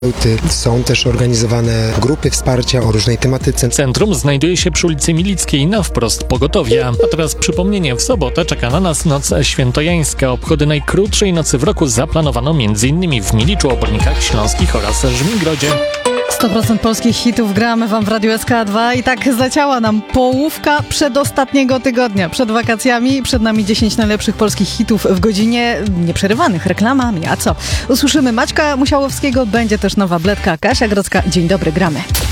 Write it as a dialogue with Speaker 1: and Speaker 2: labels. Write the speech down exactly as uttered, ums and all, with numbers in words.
Speaker 1: Są też organizowane grupy wsparcia o różnej tematyce.
Speaker 2: Centrum znajduje się przy ulicy Milickiej na wprost Pogotowia. A teraz przypomnienie, w sobotę czeka na nas Noc Świętojańska. Obchody najkrótszej nocy w roku zaplanowano m.in. w Miliczu, Obornikach Śląskich oraz Żmigrodzie.
Speaker 3: sto procent polskich hitów gramy wam w Radiu S K dwa i tak zleciała nam połówka przedostatniego tygodnia. Przed wakacjami, przed nami dziesięć najlepszych polskich hitów w godzinie nieprzerywanych reklamami. A co? Usłyszymy Maćka Musiałowskiego, będzie też nowa bledka. Kasia Grodzka. Dzień dobry, gramy.